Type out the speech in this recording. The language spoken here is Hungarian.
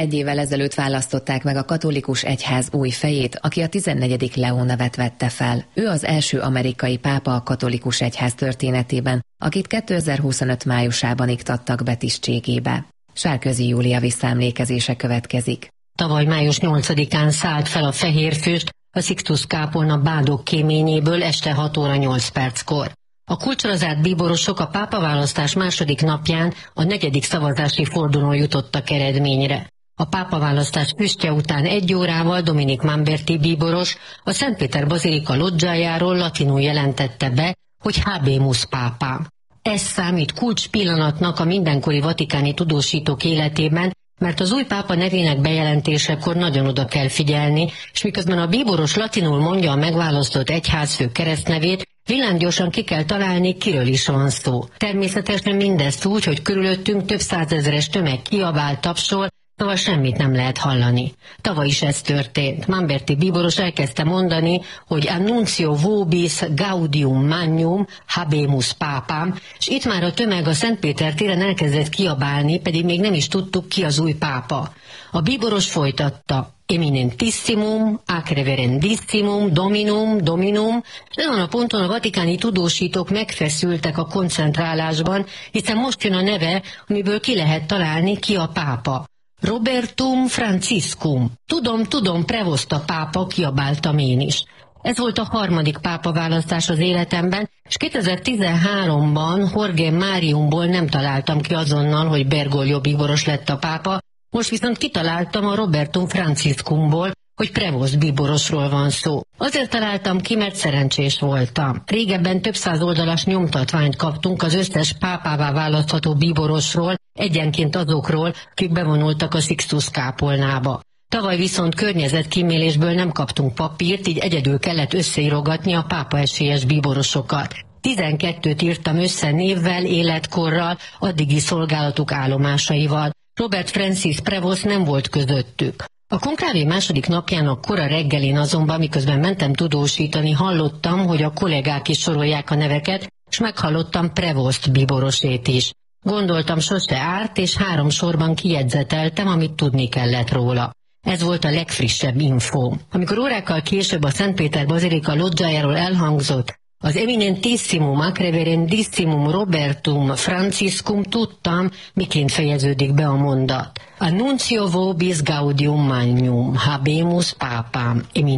1 évvel ezelőtt választották meg a katolikus egyház új fejét, aki a 14. Leó nevet vette fel. Ő az első amerikai pápa a katolikus egyház történetében, akit 2025 májusában iktattak be tisztségébe. Sárközi Júlia visszaemlékezése következik. Tavaly május 8-án szállt fel a fehérfüst a Sixtus-kápolna Bádog kéményéből este 6 óra 8 perckor. A kulcsra zárt bíborosok a pápaválasztás második napján a 4. szavazási fordulón jutottak eredményre. A pápaválasztás füstje után 1 órával Dominik Mamberti bíboros a Szentpéter bazilika loggiájáról latinul jelentette be, hogy Habemus pápám. Ez számít kulcs pillanatnak a mindenkori vatikáni tudósítók életében, mert az új pápa nevének bejelentésekor nagyon oda kell figyelni, és miközben a bíboros latinul mondja a megválasztott egyházfő keresztnevét, villámgyorsan ki kell találni, kiről is van szó. Természetesen mindezt úgy, hogy körülöttünk több százezeres tömeg kiabál, tapsol, szóval semmit nem lehet hallani. Tavaly is ez történt. Mamberti bíboros elkezdte mondani, hogy Annuncio vobis gaudium magnum habemus pápám, és itt már a tömeg a Szentpéter téren elkezdett kiabálni, pedig még nem is tudtuk, ki az új pápa. A bíboros folytatta: Eminentissimum, ac reverendissimum, dominum, dominum, és ezen a ponton a vatikáni tudósítók megfeszültek a koncentrálásban, hiszen most jön a neve, amiből ki lehet találni, ki a pápa. Robertum Franciscum. Tudom, prevost a pápa, kiabáltam én is. Ez volt a 3. pápaválasztás az életemben, és 2013-ban Jorge Mariumból nem találtam ki azonnal, hogy Bergoglio bíboros lett a pápa, most viszont kitaláltam a Robertum Franciscumból, hogy prevost bíborosról van szó. Azért találtam ki, mert szerencsés voltam. Régebben több 100 oldalas nyomtatványt kaptunk az összes pápává választható bíborosról, egyenként azokról, akik bevonultak a Sixtus-kápolnába. Tavaly viszont környezetkímélésből nem kaptunk papírt, így egyedül kellett összeírogatni a pápa esélyes bíborosokat. 12-t írtam össze névvel, életkorral, addigi szolgálatuk állomásaival. Robert Francis Prevost nem volt közöttük. A konklávé második napjának kora reggelén azonban, miközben mentem tudósítani, hallottam, hogy a kollégák is sorolják a neveket, és meghallottam Prevost bíborosét is. Gondoltam, sose árt, és 3 sorban kijegyzeteltem, amit tudni kellett róla. Ez volt a legfrissebb infó. Amikor órákkal később a Szentpéter bazilika loggiájáról elhangzott az Eminentissimum ac reverendissimum Robertum Franciscum, tudtam, miként fejeződik be a mondat. Annuncio vobis gaudium magnum habemus pápám.